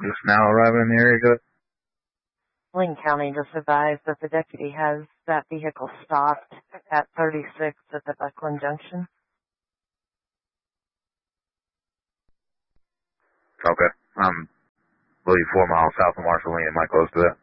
just now arriving in the area, good? Lane County just advised that the deputy has that vehicle stopped at 36 at the Buckland Junction. Okay. I believe 4 miles south of Marceline. Am I close to that?